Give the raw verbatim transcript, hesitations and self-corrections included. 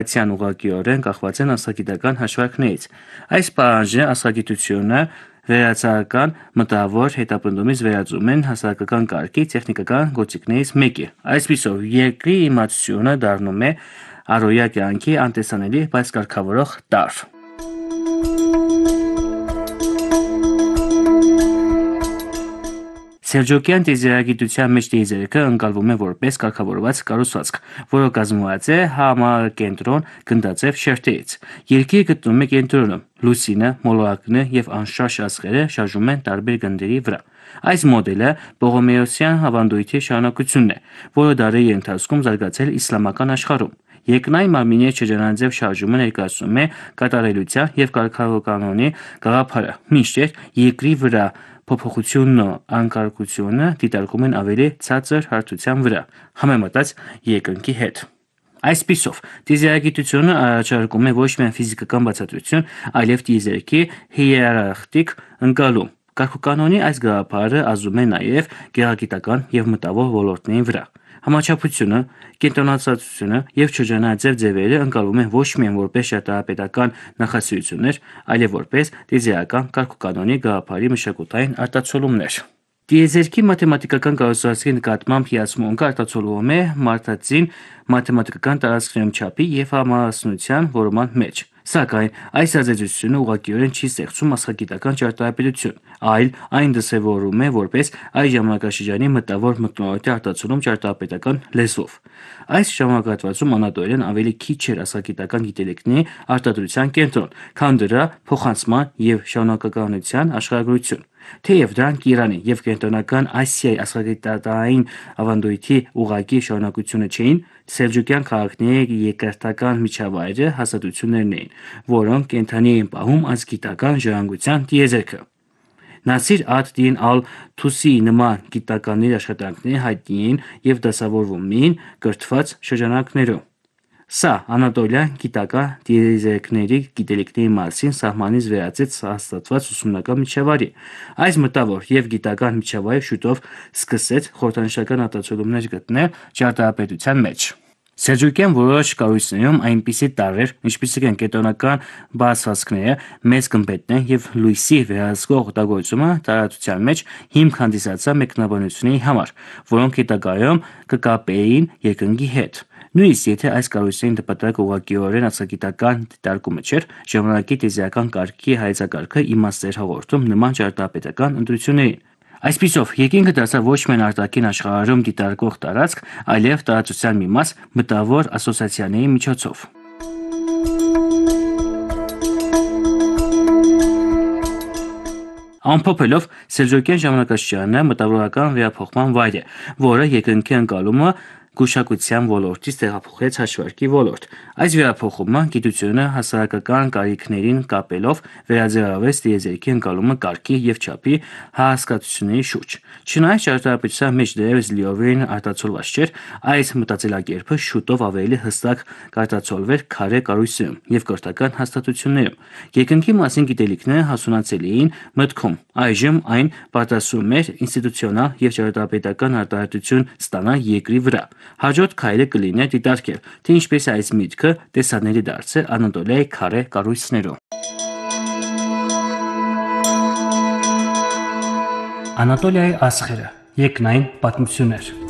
Ցյան ուղղակիորեն կախված են աստղագիտական հաշվարկներից։ Այս պահանջը աստղագիտությունը վերացական մտավոր հետապնդումից վերածում են հասարակական կարգի տեխնիկական գործիքներից մեկի։ Այսպիսով, երկրի իմացությունը դառնում է առօրյա կյանքի անտեսանելի, բայց կարգավորող տարր։ Սելջուկյան տիեզերագիտության մեջ տիեզերքը ընկալվում է որպես կարգավորված կառուցվածք, որը կազմված է համակենտրոն գնդաձև շերտերից։ Երկիրը գտնվում է կենտրոնում, լուսինը, մոլորակները եւ անշարժ աստղերը շարժվում են տարբեր գնդերի վրա։ Այս մոդելը Պողոմեոսյան ավանդույթի շարունակությունն է, որը դարերի ընթացքում զարգացել իսլամական աշխարհում։ Երկնային մարմինների շրջանաձև շարժումը ներկայացնում է կատարելության եւ կարգավորկանոնի գաղափարը, մինչդեռ երկրի վրա փոփոխությունն ու անկարգությունը դիտարկում են ավելի ցածր հարթության վրա, համեմատած երկնքի հետ։ Այսպիսով, տիեզերագիտությունը առաջարկում է ոչ միայն ֆիզիկական բացատրություն, այլև տիեզերքի հիերարխիկ ընկալում։ Կարգուկանոնի այս գաղափարը ազդում է նաև գեղագիտական եւ մտավոր ոլորտների վրա։ Համաչափությունը, կենտրոնացածությունը եւ շրջանաձև ձևերը ընկալվում են ոչ միայն որպես ճարտարապետական նախասիրություններ, այլև որպես տիեզերական կարգուկանոնի գաղափարի մշակութային արտացոլումներ։ Տիեզերքի մաթեմատիկական կառուցվածքի նկատմամբ հիացմունքը արտացոլվում է մարդածին մաթեմատիկական տարածքներում չափի եւ համահասանության որոնման մեջ։ Սակայն այս ազդեցությունը ուղղակիորեն չի ստեղծում աստղագիտական ճարտարապետություն, այլ այն դրսևորվում է որպես այս ժամանակաշրջանի մտավոր մթնոլորտի արտացոլում ճարտարապետական լեզվով։ Այս ժամանակահատվածում անատոլիան ավելի քիչ էր աստղագիտական գիտելիքների արտադրության կենտրոն, քան դրա փոխանցման եւ շարունակականության աշխարհագրություն։ Թեև դրանք Իրանի եւ Կենտրոնական Ասիայի աստղագիտային ավանդույթի ուղղակի շարունակությունը չէին, սելջուկյան քաղաքների երկրորդական միջավայրը հաստատություններն էին, որոնք կենդանի էին պահում ազգիտական ժառանգության տիեզերքը։ Նասիր ад-Դին ալ-Թուսիի նման գիտնականների աշխատանքները հայտնի էին եւ դասավորվում էին կրթված շրջանակներում։ Սա անատոլյան գիտական տիեզերքների գիտելիքների մասին սահմանից վերածեց հաստատված ուսումնական միջավայրի։ Այս մտավոր եւ գիտական միջավայրը շուտով սկսեց խորհրդանշական արտացոլումներ գտնել ճարտարապետության մեջ։ Սելջուկյան որոշ կառույցներում այնպիսի տարրեր, ինչպիսիք են կենտրոնական բացվածքները, մեծ գմբեթներ եւ լույսի վերահսկող օգտագործումը տարածության մեջ հիմք հանդիսացավ մեկնաբանությունների համար, որոնք հետագայում կկապեին երկնքի հետ։ Նույնիսկ եթե այս կառույցների նպատակը ուղղակիորեն աստղագիտական դիտարկումը չէր, ժամանակի տիեզերական կարգի հայեցակարգը իմաստ էր հաղորդում նման ճարտարապետական ընտրություններին։ Այսպիսով, երկինքը դարձավ ոչ միայն արտաքին աշխարհում դիտարկվող տարածք, այլև տարածության մի մաս մտավոր ասոցիացիաների միջոցով։ Ամփոփելով, սելջուկյան ժամանակաշրջանը մտավորական վերափոխման վայր է, որը երկնքի ընկալումը գուշակության ոլորտից տեղափոխեց հաշվարկի ոլորտ։ Այս վերափոխումը գիտությունը հասարակական կարիքներին կապելով վերաձևավորեց տիեզերքի ընկալումը կարգի եւ չափի հասկացությունների շուրջ։ Չնայած ճարտարապետության մեջ դեռևս լիովին արտացոլված չէր, այս մտածելակերպը շուտով ավելի հստակ կարտացոլվեր քարե կառույցներում եւ կրթական հաստատություններում։ Երկնքի մասին գիտելիքները հասունացել էին մտքում։ Այժմ այն պատրաստվում էր ինստիտուցիոնալ եւ ճարտարապետական արտահայտություն ստանալ երկրի վրա։ Հաջորդ քայլը կլիներ դիտարկել, թե ինչպես է այս միտքը տեսանելի դարձել Անատոլիայի քարե կառույցներում։ Անատոլիայի աստղերը՝ երկնային պատմություններ։